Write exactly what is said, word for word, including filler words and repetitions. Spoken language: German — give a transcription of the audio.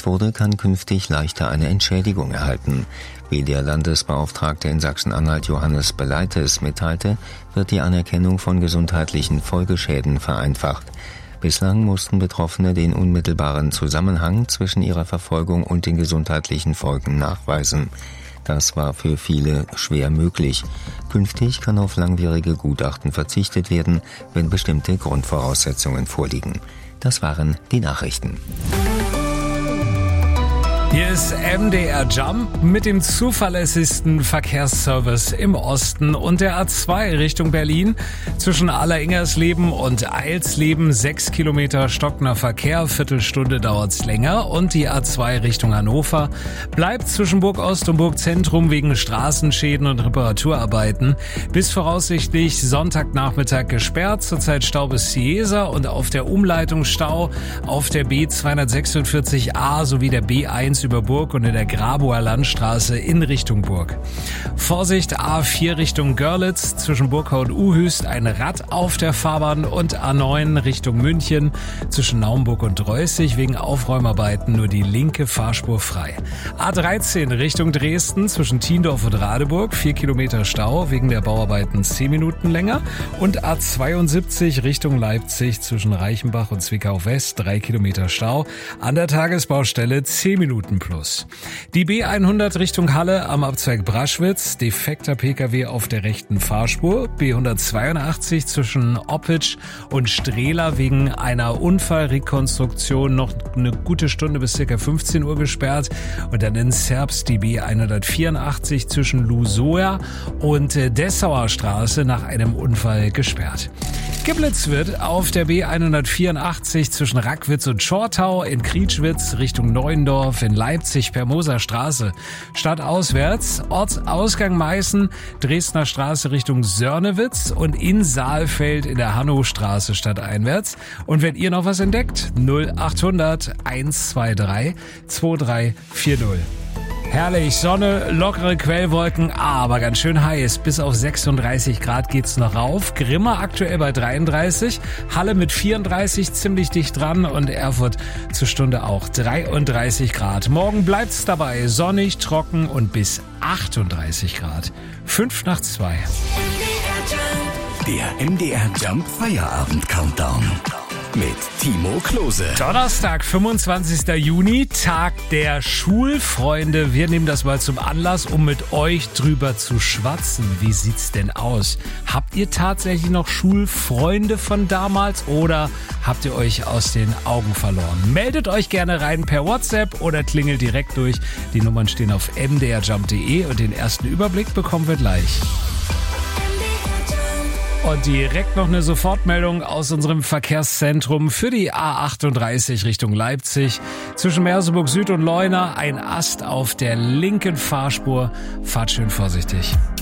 wurde, kann künftig leichter eine Entschädigung erhalten. Wie der Landesbeauftragte in Sachsen-Anhalt Johannes Beleites mitteilte, wird die Anerkennung von gesundheitlichen Folgeschäden vereinfacht. Bislang mussten Betroffene den unmittelbaren Zusammenhang zwischen ihrer Verfolgung und den gesundheitlichen Folgen nachweisen. Das war für viele schwer möglich. Künftig kann auf langwierige Gutachten verzichtet werden, wenn bestimmte Grundvoraussetzungen vorliegen. Das waren die Nachrichten. Hier ist M D R Jump mit dem zuverlässigsten Verkehrsservice im Osten und der A zwei Richtung Berlin. Zwischen Alleringersleben und Eilsleben sechs Kilometer stockender Verkehr, Viertelstunde dauert's länger. Und die A zwei Richtung Hannover bleibt zwischen Burg Ost und Burg Zentrum wegen Straßenschäden und Reparaturarbeiten bis voraussichtlich Sonntagnachmittag gesperrt. Zurzeit Stau bis Ciesa und auf der Umleitung Stau auf der B zweihundertsechsundvierzig A sowie der B eins über Burg und in der Grabower Landstraße in Richtung Burg. Vorsicht, A vier Richtung Görlitz, zwischen Burgau und Uhüst ein Rad auf der Fahrbahn und A neun Richtung München, zwischen Naumburg und Dreußig wegen Aufräumarbeiten nur die linke Fahrspur frei. A dreizehn Richtung Dresden, zwischen Tiendorf und Radeburg, vier Kilometer Stau, wegen der Bauarbeiten zehn Minuten länger. Und A zweiundsiebzig Richtung Leipzig, zwischen Reichenbach und Zwickau West, drei Kilometer Stau, an der Tagesbaustelle zehn Minuten plus. Die B hundert Richtung Halle am Abzweig Braschwitz, defekter Pkw auf der rechten Fahrspur. B hundertzweiundachtzig zwischen Oppitsch und Strehla wegen einer Unfallrekonstruktion noch eine gute Stunde bis circa fünfzehn Uhr gesperrt. Und dann in Zerbst die B hundertvierundachtzig zwischen Lusoer und Dessauer Straße nach einem Unfall gesperrt. Geblitzt wird auf der B hundertvierundachtzig zwischen Rackwitz und Schortau, in Krietschwitz Richtung Neuendorf, in Leipzig per Moser Straße stadtauswärts, Ortsausgang Meißen, Dresdner Straße Richtung Sörnewitz und in Saalfeld in der Hannostraße stadteinwärts. Und wenn ihr noch was entdeckt, null achthundert hundertzweiundzwanzig dreiundzwanzig vierzig. Herrlich, Sonne, lockere Quellwolken, aber ganz schön heiß. Bis auf sechsunddreißig Grad geht's noch rauf. Grimma aktuell bei dreiunddreißig, Halle mit vierunddreißig ziemlich dicht dran und Erfurt zur Stunde auch dreiunddreißig Grad. Morgen bleibt's dabei, sonnig, trocken und bis achtunddreißig Grad. Fünf nach zwei. Der M D R Jump Feierabend Countdown mit Timo Klose. Donnerstag, fünfundzwanzigster Juni, Tag der Schulfreunde. Wir nehmen das mal zum Anlass, um mit euch drüber zu schwatzen. Wie sieht's denn aus? Habt ihr tatsächlich noch Schulfreunde von damals oder habt ihr euch aus den Augen verloren? Meldet euch gerne rein per WhatsApp oder klingelt direkt durch. Die Nummern stehen auf m d r jump punkt d e und den ersten Überblick bekommen wir gleich. Und direkt noch eine Sofortmeldung aus unserem Verkehrszentrum für die A achtunddreißig Richtung Leipzig. Zwischen Merseburg Süd und Leuna ein Ast auf der linken Fahrspur. Fahrt schön vorsichtig.